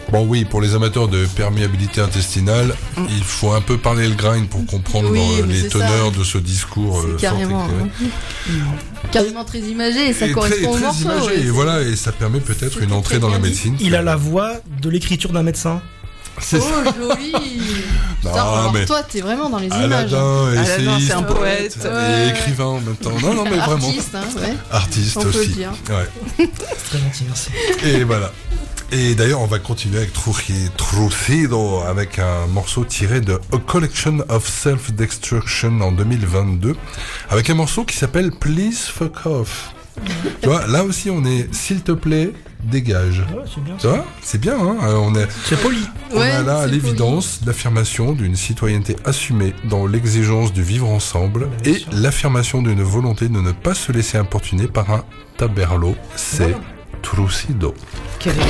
Bon oui, pour les amateurs de perméabilité intestinale, il faut un peu parler le grind pour comprendre les teneurs de ce discours carrément, carrément très imagé et ça correspond au morceau. Imagé, et voilà, et ça permet peut-être une entrée dans la médecine. Il a la voix de l'écriture d'un médecin. C'est joli. Putain, alors toi, t'es vraiment dans les images. Aladin, c'est un poète. Et écrivain en même temps. Non, mais vraiment. Artiste, ouais. Artiste on aussi. Peut le dire. Ouais. Très gentil, merci. Et voilà. Et d'ailleurs, on va continuer avec Trucido, avec un morceau tiré de A Collection of Self-Destruction en 2022, avec un morceau qui s'appelle Please Fuck Off. Tu vois, là aussi, on est s'il te plaît, dégage. Ouais, c'est bien. Tu vois, c'est bien, hein. C'est poli. On a là l'évidence, l'affirmation d'une citoyenneté assumée dans l'exigence du vivre ensemble et l'affirmation d'une volonté de ne pas se laisser importuner par un taberlo. C'est Trucido.